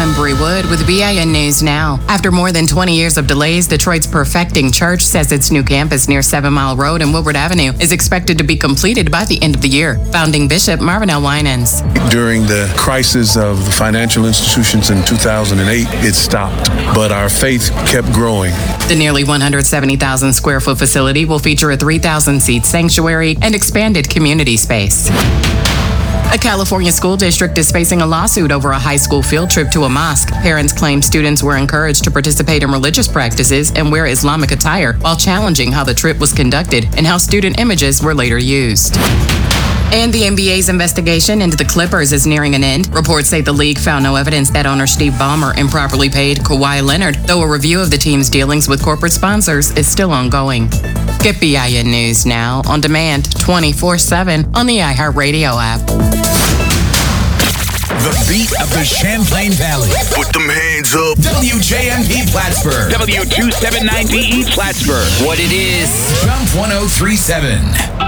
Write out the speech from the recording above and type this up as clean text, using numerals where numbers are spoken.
Embry Wood with BIN News Now. After more than 20 years of delays, Detroit's Perfecting Church says its new campus near 7 Mile Road and Woodward Avenue is expected to be completed by the end of the year. Founding Bishop Marvin L. Winans. During the crisis of the financial institutions in 2008, it stopped, but our faith kept growing. The nearly 170,000 square foot facility will feature a 3,000-seat sanctuary and expanded community space. A California school district is facing a lawsuit over a high school field trip to a mosque. Parents claim students were encouraged to participate in religious practices and wear Islamic attire while challenging how the trip was conducted and how student images were later used. And the NBA's investigation into the Clippers is nearing an end. Reports say the league found no evidence that owner Steve Ballmer improperly paid Kawhi Leonard, though a review of the team's dealings with corporate sponsors is still ongoing. Get BIN News Now on demand 24/7 on the iHeartRadio app. The beat of the Champlain Valley. Put them hands up. WJMP Plattsburgh. W279DE Plattsburgh. What it is. Jump 1037.